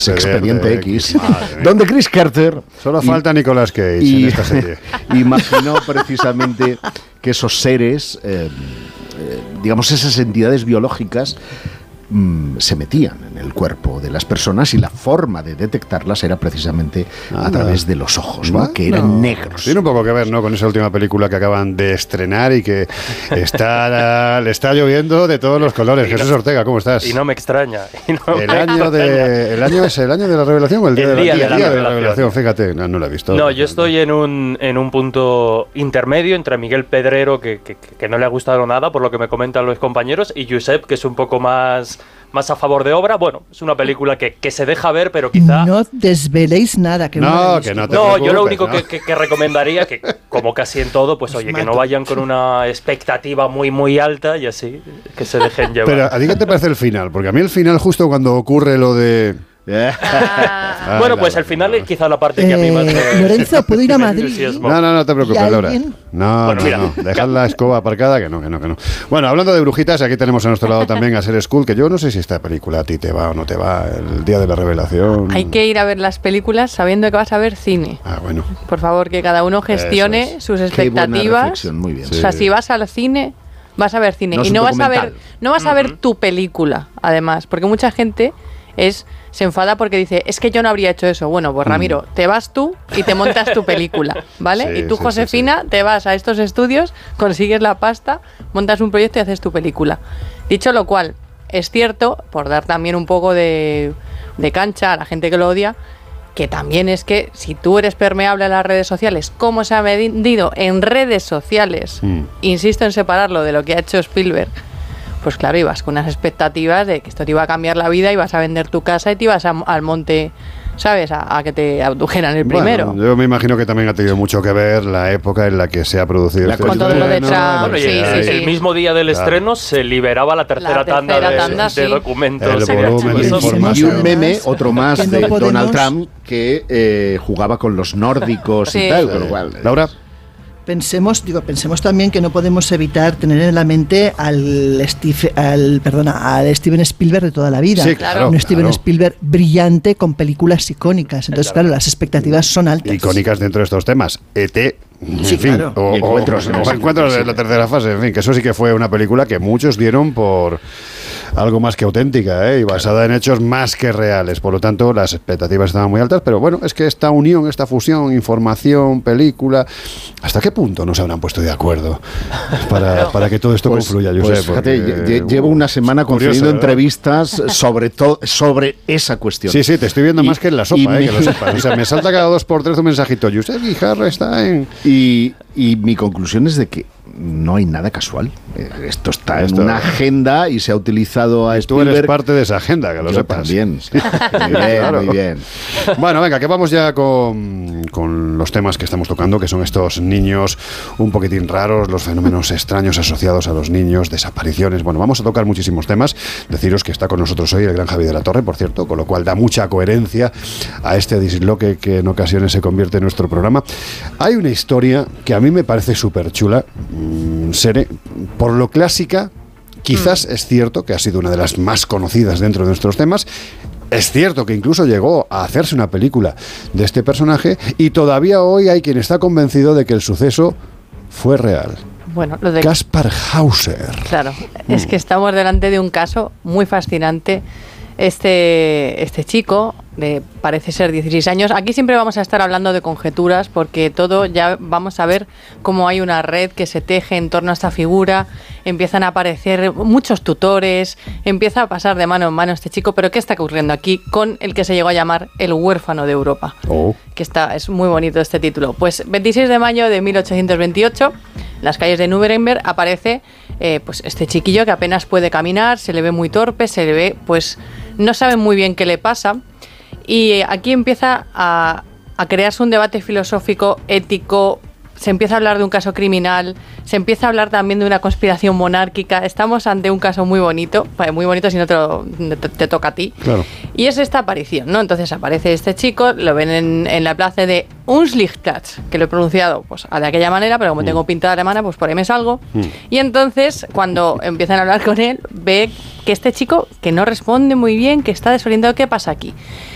Expediente X, donde Chris Carter... Solo falta Nicolas Cage en esta serie. Imaginó precisamente que esos seres, digamos esas entidades biológicas, se metían en el cuerpo de las personas y la forma de detectarlas era precisamente a través de los ojos, ¿no? Que eran negros. Tiene un poco que ver, ¿no?, con esa última película que acaban de estrenar y que le está lloviendo de todos los colores. Jesús Ortega, ¿cómo estás? Y no me extraña. ¿El año es el año de la revelación o el día de la revelación? Fíjate, no lo he visto. No, yo estoy en un punto intermedio entre Miguel Pedrero, que no le ha gustado nada por lo que me comentan los compañeros, y Josep, que es un poco más a favor de obra. Bueno, es una película que se deja ver, pero quizá... No desveléis nada. Que no, yo lo único que recomendaría, que como casi en todo, pues oye, que no vayan con una expectativa muy, muy alta y así, que se dejen llevar. Pero, ¿a ti qué te parece el final? Porque a mí el final, justo cuando ocurre lo de... Bueno, pues al final es quizá la parte que a mí más Lorenzo, ¿puedo ir a Madrid? No te preocupes, Laura. No, dejad la escoba aparcada, que no. Bueno, hablando de brujitas, aquí tenemos a nuestro lado también a Ser School, que yo no sé si esta película a ti te va o no te va, el día de la revelación. Hay que ir a ver las películas sabiendo que vas a ver cine. Bueno. Por favor, que cada uno gestione sus expectativas. Muy bien. O sea, si vas al cine, vas a ver cine. No, y no vas a ver tu película, además, porque mucha gente se enfada porque dice, es que yo no habría hecho eso. Bueno, pues Ramiro, te vas tú y te montas tu película, ¿vale? Y tú, Josefina, te vas a estos estudios, consigues la pasta, montas un proyecto y haces tu película. Dicho lo cual, es cierto, por dar también un poco de cancha a la gente que lo odia, que también es que si tú eres permeable a las redes sociales, como se ha vendido en redes sociales, insisto en separarlo de lo que ha hecho Spielberg, pues claro, ibas con unas expectativas de que esto te iba a cambiar la vida, ibas a vender tu casa y te ibas al monte, ¿sabes? A que te abdujeran el primero. Bueno, yo me imagino que también ha tenido mucho que ver la época en la que se ha producido este con todo lo de Trump. El mismo día del estreno se liberaba la tercera tanda de documentos. Y un meme, otro más, de Donald Trump, que jugaba con los nórdicos y tal. Con lo cual, Laura. Pensemos también que no podemos evitar tener en la mente al Steven Spielberg de toda la vida. Sí, claro, un Steven Spielberg brillante con películas icónicas. Entonces, claro, las expectativas son altas. Icónicas dentro de estos temas. E.T., en fin, claro. o encuentros de la tercera fase, en fin, que eso sí que fue una película que muchos dieron por algo más que auténtica, y basada en hechos más que reales. Por lo tanto, las expectativas estaban muy altas, pero bueno, es que esta unión, esta fusión, información, película, ¿hasta qué punto no se habrán puesto de acuerdo para que todo esto confluya? Pues fíjate, llevo una semana concediendo entrevistas sobre esa cuestión. Sí, te estoy viendo más que en la sopa, que lo sepas. O sea, me salta cada 2x3 un mensajito. Josep Guijarro está en... Y mi conclusión es de que no hay nada casual. Esto está en una agenda y se ha utilizado a Spielberg. Tú eres parte de esa agenda, que lo sepas. También. Muy bien. Bueno, venga, que vamos ya con los temas que estamos tocando, que son estos niños un poquitín raros, los fenómenos extraños asociados a los niños, desapariciones. Bueno, vamos a tocar muchísimos temas. Deciros que está con nosotros hoy el gran Javi de la Torre, por cierto, con lo cual da mucha coherencia a este disloque que en ocasiones se convierte en nuestro programa. Hay una historia que a mí me parece súper chula, Sere, por lo clásica, quizás es cierto que ha sido una de las más conocidas dentro de nuestros temas. Es cierto que incluso llegó a hacerse una película de este personaje y todavía hoy hay quien está convencido de que el suceso fue real. Bueno, lo de Kaspar Hauser. Claro, es que estamos delante de un caso muy fascinante. Este chico, parece ser 16 años. Aquí siempre vamos a estar hablando de conjeturas porque todo ya vamos a ver cómo hay una red que se teje en torno a esta figura. Empiezan a aparecer muchos tutores, empieza a pasar de mano en mano este chico. Pero ¿qué está ocurriendo aquí con el que se llegó a llamar el huérfano de Europa? Que es muy bonito este título. Pues 26 de mayo de 1828, en las calles de Nuremberg aparece pues este chiquillo que apenas puede caminar, se le ve muy torpe, se le ve, pues no saben muy bien qué le pasa. Y aquí empieza a crearse un debate filosófico, ético, se empieza a hablar de un caso criminal, se empieza a hablar también de una conspiración monárquica. Estamos ante un caso muy bonito si no te toca a ti. Claro. Y es esta aparición, ¿no? Entonces aparece este chico, lo ven en la plaza de Unschlichtplatz, que lo he pronunciado pues de aquella manera, pero como tengo pinta de alemana, pues por ahí me salgo. Y entonces, cuando empiezan a hablar con él, ve que este chico que no responde muy bien, que está desorientado, ¿qué pasa aquí?